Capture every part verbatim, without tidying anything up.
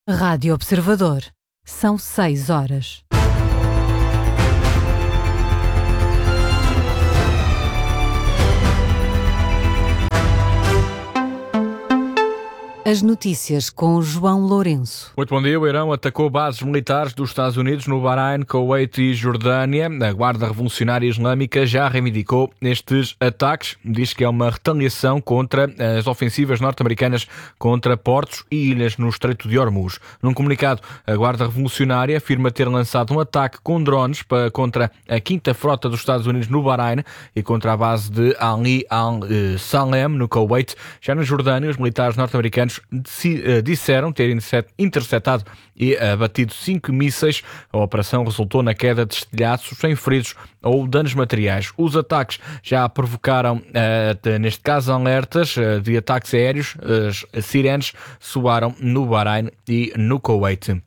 Rádio Observador. São seis horas. As notícias com João Lourenço. Muito bom dia. O Irão atacou bases militares dos Estados Unidos no Bahrein, Kuwait e Jordânia. A Guarda Revolucionária Islâmica já reivindicou estes ataques. Diz que é uma retaliação contra as ofensivas norte-americanas contra portos e ilhas no Estreito de Hormuz. Num comunicado, a Guarda Revolucionária afirma ter lançado um ataque com drones para, contra a quinta frota dos Estados Unidos no Bahrein e contra a base de Ali al-Salem, no Kuwait. Já na Jordânia, os militares norte-americanos disseram ter interceptado e abatido cinco mísseis. A operação resultou na queda de estilhaços sem feridos ou danos materiais. Os ataques já provocaram, neste caso, alertas de ataques aéreos. As sirenes soaram no Bahrein e no Kuwait.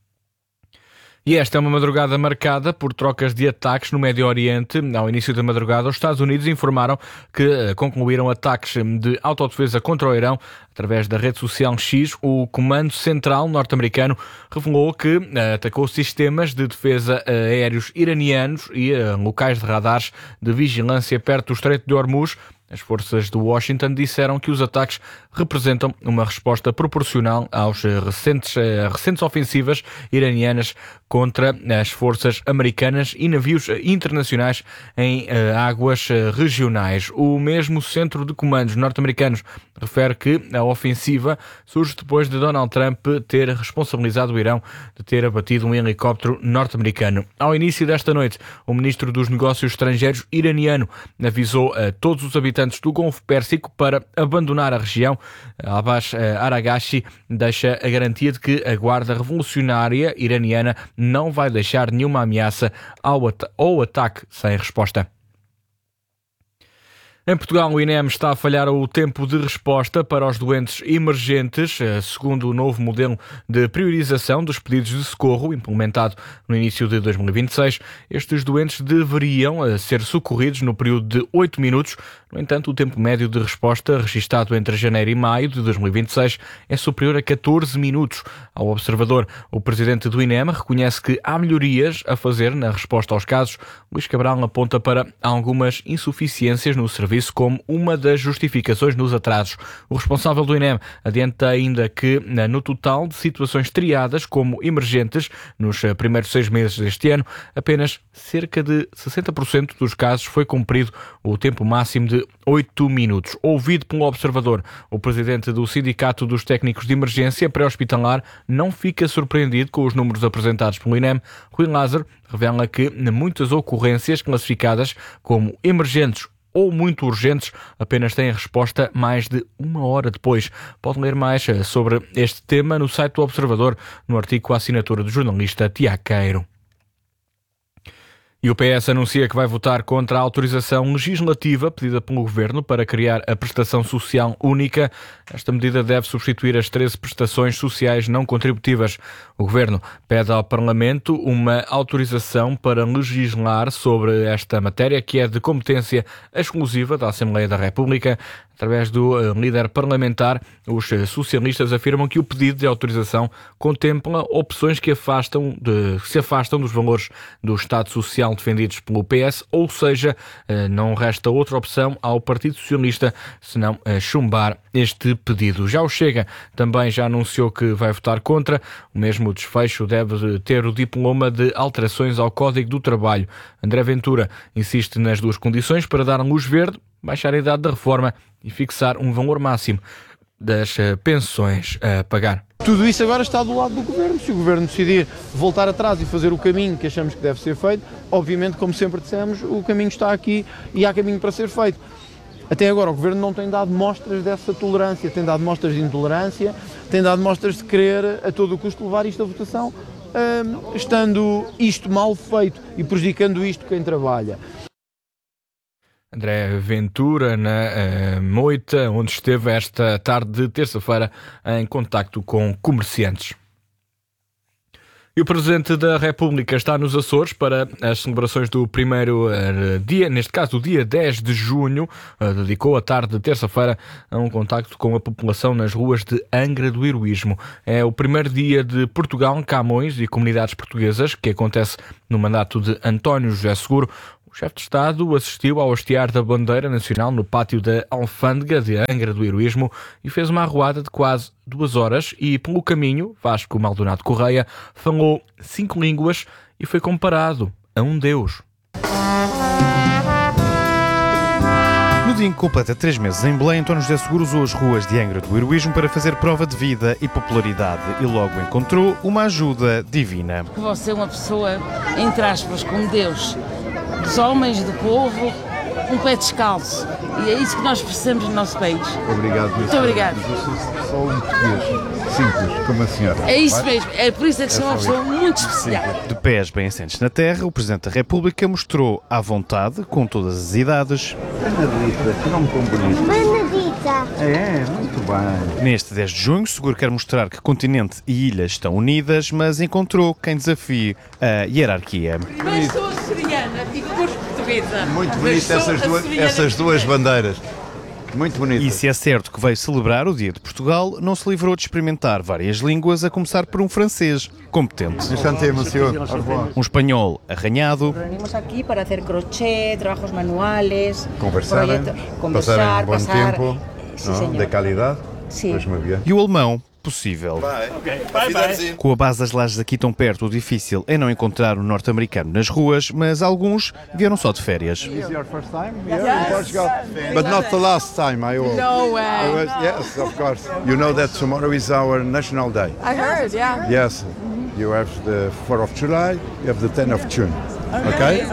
E esta é uma madrugada marcada por trocas de ataques no Médio Oriente. Ao início da madrugada, os Estados Unidos informaram que concluíram ataques de autodefesa contra o Irão. Através da rede social X, o Comando Central norte-americano revelou que atacou sistemas de defesa aéreos iranianos e locais de radares de vigilância perto do Estreito de Hormuz. As forças de Washington disseram que os ataques representam uma resposta proporcional aos recentes, recentes ofensivas iranianas contra as forças americanas e navios internacionais em águas regionais. O mesmo centro de comandos norte-americanos refere que a ofensiva surge depois de Donald Trump ter responsabilizado o Irão de ter abatido um helicóptero norte-americano. Ao início desta noite, o ministro dos Negócios Estrangeiros iraniano avisou a todos os habitantes do Golfo Pérsico para abandonar a região. Abbas Araghchi deixa a garantia de que a Guarda Revolucionária iraniana não vai deixar nenhuma ameaça ao at- ou ataque sem resposta. Em Portugal, o INEM está a falhar o tempo de resposta para os doentes emergentes, segundo o novo modelo de priorização dos pedidos de socorro, implementado no início de dois mil e vinte e seis. Estes doentes deveriam ser socorridos no período de oito minutos. No entanto, o tempo médio de resposta, registado entre janeiro e maio de dois mil e vinte e seis, é superior a catorze minutos. Ao Observador, o presidente do INEM reconhece que há melhorias a fazer na resposta aos casos. Luís Cabral aponta para algumas insuficiências no serviço como uma das justificações nos atrasos. O responsável do INEM adianta ainda que, no total de situações triadas como emergentes nos primeiros seis meses deste ano, apenas cerca de sessenta por cento dos casos foi cumprido o tempo máximo de oito minutos. Ouvido pelo Observador, o presidente do Sindicato dos Técnicos de Emergência Pré-Hospitalar não fica surpreendido com os números apresentados pelo INEM. Rui Lázaro revela que muitas ocorrências classificadas como emergentes ou muito urgentes apenas têm a resposta mais de uma hora depois. Pode ler mais sobre este tema no site do Observador, no artigo com a assinatura do jornalista Tiago Queiro. E o P S anuncia que vai votar contra a autorização legislativa pedida pelo Governo para criar a prestação social única. Esta medida deve substituir as treze prestações sociais não contributivas. O Governo pede ao Parlamento uma autorização para legislar sobre esta matéria, que é de competência exclusiva da Assembleia da República. Através do líder parlamentar, os socialistas afirmam que o pedido de autorização contempla opções que, afastam de, que se afastam dos valores do Estado Social defendidos pelo P S, ou seja, não resta outra opção ao Partido Socialista senão chumbar este pedido. Já o Chega também já anunciou que vai votar contra. O mesmo desfecho deve ter o diploma de alterações ao Código do Trabalho. André Ventura insiste nas duas condições para dar luz verde: baixar a idade da reforma e fixar um valor máximo das pensões a pagar. Tudo isso agora está do lado do Governo. Se o Governo decidir voltar atrás e fazer o caminho que achamos que deve ser feito, obviamente, como sempre dissemos, o caminho está aqui e há caminho para ser feito. Até agora o Governo não tem dado mostras dessa tolerância, tem dado mostras de intolerância, tem dado mostras de querer a todo o custo levar isto à votação, hum, estando isto mal feito e prejudicando isto quem trabalha. André Ventura, na uh, Moita, onde esteve esta tarde de terça-feira em contacto com comerciantes. E o Presidente da República está nos Açores para as celebrações do primeiro uh, dia, neste caso o dia dez de junho, uh, dedicou a tarde de terça-feira a um contacto com a população nas ruas de Angra do Heroísmo. É o primeiro dia de Portugal, Camões e comunidades portuguesas, que acontece no mandato de António José Seguro. O chefe de Estado assistiu ao hastear da bandeira nacional no pátio da Alfândega de Angra do Heroísmo e fez uma arruada de quase duas horas e, pelo caminho, Vasco Maldonado Correia falou cinco línguas e foi comparado a um deus. No dia em que completa três meses em Belém, António José Seguro usou as ruas de Angra do Heroísmo para fazer prova de vida e popularidade e logo encontrou uma ajuda divina. Você é uma pessoa, entre aspas, como Deus, dos homens, do povo, um pé descalço. E é isso que nós precisamos no nosso país. Obrigado. Muito obrigado. Eu sou só um português, simples, como a senhora. É isso mesmo, é por isso é que sou uma pessoa muito especial. De pés bem assentes na terra, o Presidente da República mostrou à vontade, com todas as idades. Benedita, que nome tão bonito. Benedita. É, muito bem. Neste dez de junho, Seguro quer mostrar que continente e ilhas estão unidas, mas encontrou quem desafie a hierarquia. Mas sou açoriana e depois portuguesa. Muito bonito essas duas, essas duas bandeiras. Muito bonito. E se é certo que veio celebrar o Dia de Portugal, não se livrou de experimentar várias línguas, a começar por um francês competente. Enchanté, monsieur. Um espanhol arranhado. Venimos aqui para fazer crochê, trabalhos manuais, Conversar, conversar, um bom passar, tempo, sí, não? señor. De qualidade. Sí. Pois me vê. E o alemão possível. Com a base das lajes aqui tão perto, o difícil é não encontrar um norte-americano nas ruas, mas alguns vieram só de férias. Is your first time here in Portugal? But not the last time, I hope. No way. I was, yes, of course. You know that tomorrow is our national day. I heard, yeah. Yes. You have the fourth of July, you have the tenth of June. Okay?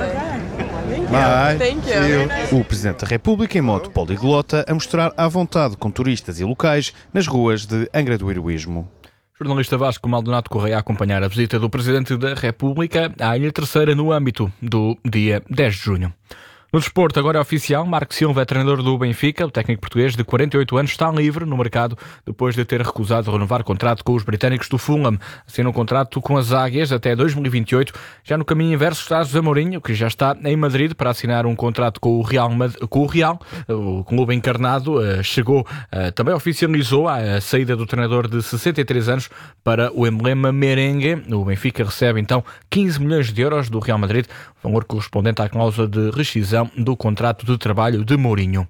Bye. Thank you. See you. O Presidente da República em modo poliglota a mostrar à vontade com turistas e locais nas ruas de Angra do Heroísmo. Jornalista Vasco Maldonado Correia a acompanhar a visita do Presidente da República à Ilha Terceira no âmbito do dia dez de junho. No desporto, agora é oficial, Marco Silva é treinador do Benfica. O técnico português de quarenta e oito anos está livre no mercado depois de ter recusado renovar contrato com os britânicos do Fulham. Assina um contrato com as Águias até dois mil e vinte e oito. Já no caminho inverso está José Mourinho, que já está em Madrid para assinar um contrato com o Real. Com o, Real. O clube encarnado chegou, também oficializou a saída do treinador de sessenta e três anos para o emblema merengue. O Benfica recebe então quinze milhões de euros do Real Madrid, valor correspondente à cláusula de rescisão do contrato de trabalho de Mourinho.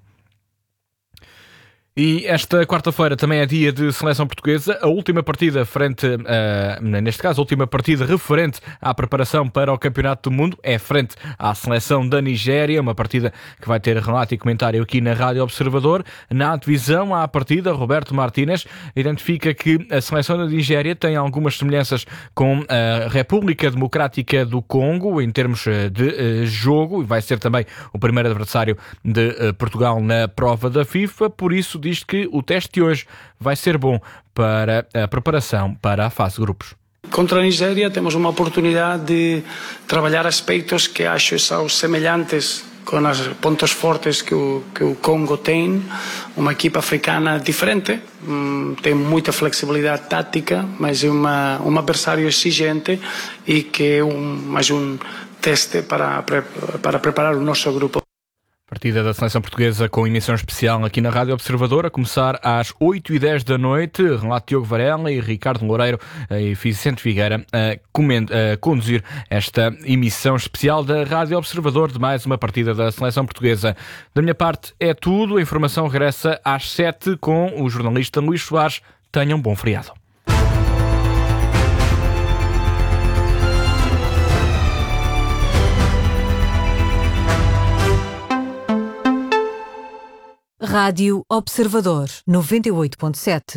E esta quarta-feira também é dia de seleção portuguesa. A última partida frente, uh, neste caso, a última partida referente à preparação para o Campeonato do Mundo é frente à seleção da Nigéria, uma partida que vai ter relato e comentário aqui na Rádio Observador. Na divisão à partida, Roberto Martínez identifica que a seleção da Nigéria tem algumas semelhanças com a República Democrática do Congo em termos de uh, jogo, e vai ser também o primeiro adversário de uh, Portugal na prova da FIFA, por isso diz que o teste de hoje vai ser bom para a preparação para a fase de grupos. Contra a Nigéria temos uma oportunidade de trabalhar aspectos que acho são semelhantes com os pontos fortes que o, que o Congo tem. Uma equipa africana diferente, hum, tem muita flexibilidade tática, mas é uma, um adversário exigente e que é um, mais um teste para, para preparar o nosso grupo. Partida da seleção portuguesa com emissão especial aqui na Rádio Observador, a começar às oito e dez da noite. Relato Diogo Varela e Ricardo Loureiro e Vicente Figueira a, a conduzir esta emissão especial da Rádio Observador de mais uma partida da seleção portuguesa. Da minha parte é tudo. A informação regressa às sete com o jornalista Luís Soares. Tenham um bom feriado. Rádio Observador, noventa e oito ponto sete.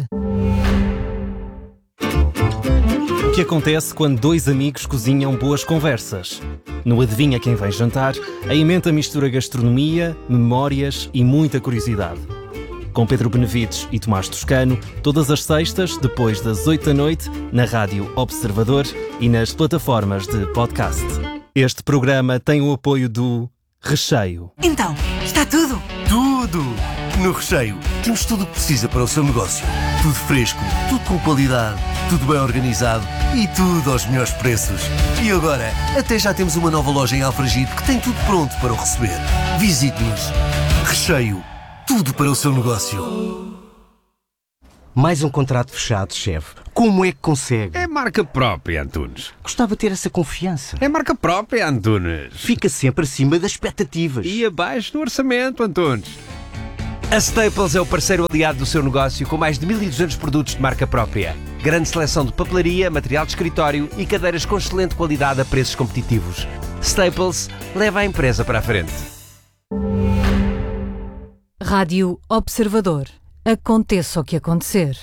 O que acontece quando dois amigos cozinham boas conversas? No Adivinha Quem Vem Jantar, a emenda mistura gastronomia, memórias e muita curiosidade. Com Pedro Benevides e Tomás Toscano, todas as sextas, depois das oito da noite, na Rádio Observador e nas plataformas de podcast. Este programa tem o apoio do Recheio. Então, está tudo? Tudo! No Recheio temos tudo o que precisa para o seu negócio. Tudo fresco, tudo com qualidade. tudo bem organizado e tudo aos melhores preços. E agora, até já temos uma nova loja em Alfragide que tem tudo pronto para o receber. Visite-nos. Recheio. Tudo para o seu negócio. Mais um contrato fechado, chefe. Como é que consegue? É marca própria, Antunes. Gostava de ter essa confiança. É marca própria, Antunes. Fica sempre acima das expectativas. E abaixo do orçamento, Antunes. A Staples é o parceiro aliado do seu negócio com mais de mil e duzentos produtos de marca própria. Grande seleção de papelaria, material de escritório e cadeiras com excelente qualidade a preços competitivos. Staples leva a empresa para a frente. Rádio Observador. Aconteça o que acontecer.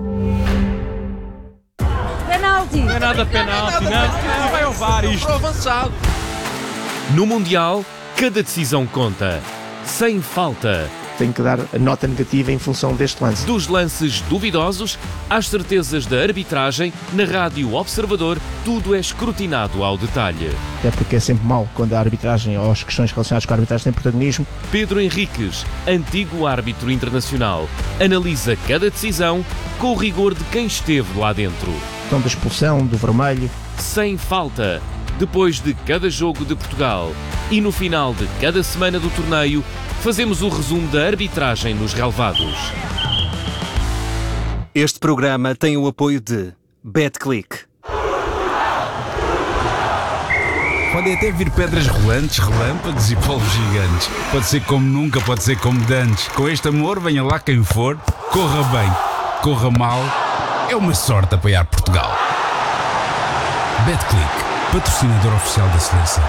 Penalti! Não é nada penalti, não. Não vai ao V A R isto. Avançado. No Mundial, cada decisão conta. Sem falta. Tenho que dar a nota negativa em função deste lance. Dos lances duvidosos às certezas da arbitragem, na Rádio Observador, tudo é escrutinado ao detalhe. É porque é sempre mau quando a arbitragem ou as questões relacionadas com a arbitragem têm protagonismo. Pedro Henriques, antigo árbitro internacional, analisa cada decisão com o rigor de quem esteve lá dentro. A questão da expulsão, do vermelho. Sem falta. Depois de cada jogo de Portugal e no final de cada semana do torneio, fazemos o resumo da arbitragem nos relevados. Este programa tem o apoio de BetClick. Podem até vir pedras rolantes, relâmpagos e polvos gigantes. Pode ser como nunca, pode ser como dantes. Com este amor, venha lá quem for, corra bem, corra mal. É uma sorte apoiar Portugal. BetClick, patrocinador oficial da seleção.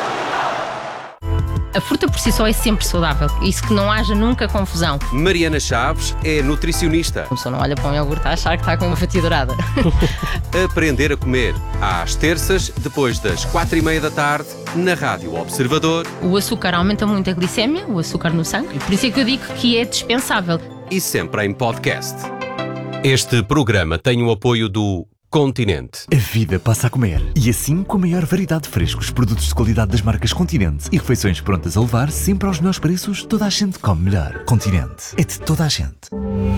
A fruta por si só é sempre saudável. Isso que não haja nunca confusão. Mariana Chaves é nutricionista. A pessoa não olha para um iogurte a achar que está com uma fatia dourada. Aprender a comer. Às terças, depois das quatro e meia da tarde, na Rádio Observador. O açúcar aumenta muito a glicémia, o açúcar no sangue. Por isso é que eu digo que é dispensável. E sempre em podcast. Este programa tem o apoio do Continente. A vida passa a comer. E assim, com a maior variedade de frescos, produtos de qualidade das marcas Continente e refeições prontas a levar, sempre aos melhores preços, toda a gente come melhor. Continente. É de toda a gente.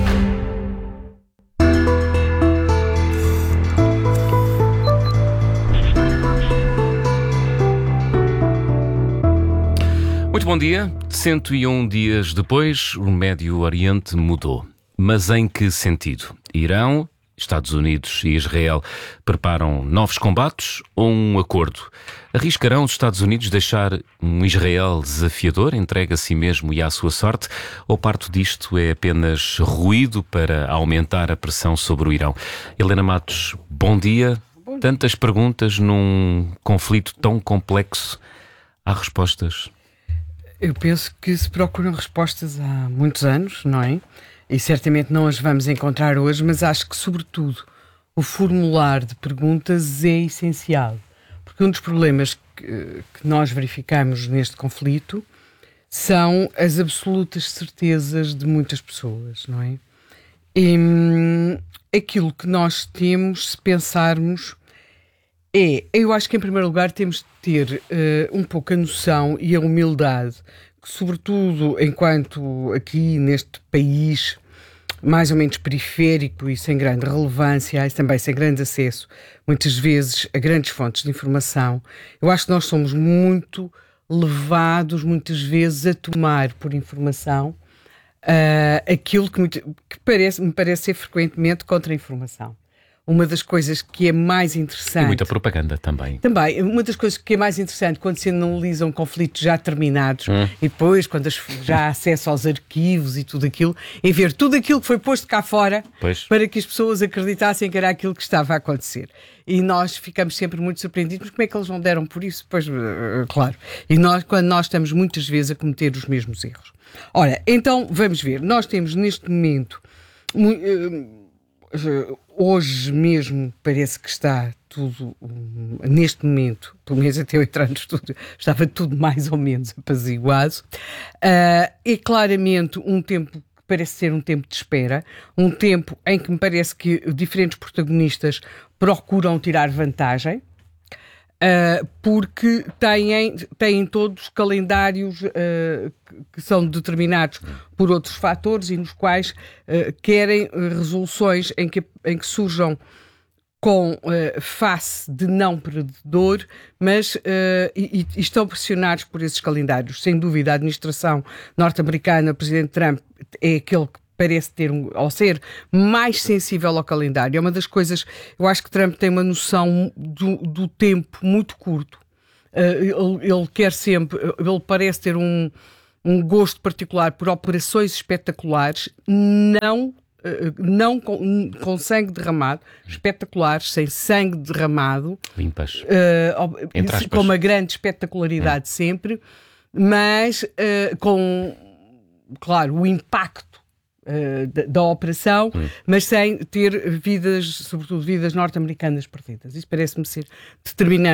Muito bom dia. cento e um dias depois, o Médio Oriente mudou. Mas em que sentido? Irão, Estados Unidos e Israel preparam novos combates ou um acordo? Arriscarão os Estados Unidos deixar um Israel desafiador, entregue a si mesmo e à sua sorte? Ou parte disto é apenas ruído para aumentar a pressão sobre o Irão? Helena Matos, bom dia. Tantas perguntas num conflito tão complexo. Há respostas? Eu penso que se procuram respostas há muitos anos, não é? E certamente não as vamos encontrar hoje, mas acho que, sobretudo, o formular de perguntas é essencial. Porque um dos problemas que, que nós verificamos neste conflito são as absolutas certezas de muitas pessoas, não é? E, hum, aquilo que nós temos, se pensarmos, é, eu acho que, em primeiro lugar, temos de ter uh, um pouco a noção e a humildade que, sobretudo, enquanto aqui neste país mais ou menos periférico e sem grande relevância, e também sem grande acesso, muitas vezes, a grandes fontes de informação, eu acho que nós somos muito levados, muitas vezes, a tomar por informação uh, aquilo que, muito, que parece, me parece ser frequentemente contra-informação. Uma das coisas que é mais interessante... E muita propaganda também. Também. Uma das coisas que é mais interessante quando se analisam conflitos já terminados hum. e depois, quando as, já há acesso aos arquivos e tudo aquilo, é ver tudo aquilo que foi posto cá fora pois. Para que as pessoas acreditassem que era aquilo que estava a acontecer. E nós ficamos sempre muito surpreendidos. Mas como é que eles não deram por isso? Pois, claro. E nós, quando nós estamos muitas vezes a cometer os mesmos erros. Ora, então, vamos ver. Nós temos neste momento... Hoje mesmo parece que está tudo, neste momento, pelo menos até eu entrar no estúdio, estava tudo mais ou menos apaziguado. Uh, é claramente um tempo que parece ser um tempo de espera, um tempo em que me parece que diferentes protagonistas procuram tirar vantagem, Uh, porque têm, têm todos calendários uh, que são determinados por outros fatores e nos quais uh, querem resoluções em que, em que surjam com uh, face de não perdedor, mas uh, e, e estão pressionados por esses calendários. Sem dúvida, a administração norte-americana, o presidente Trump, é aquele que parece ter, um, ao ser mais sensível ao calendário. É uma das coisas, eu acho que Trump tem uma noção do, do tempo muito curto. Uh, ele, ele quer sempre, ele parece ter um, um gosto particular por operações espetaculares, não não com, com sangue derramado, espetaculares, sem sangue derramado, limpas, uh, com uma grande espetacularidade hum. sempre, mas uh, com, claro, o impacto uh, da, da operação, hum. mas sem ter vidas, sobretudo vidas norte-americanas perdidas. Isso parece-me ser determinante.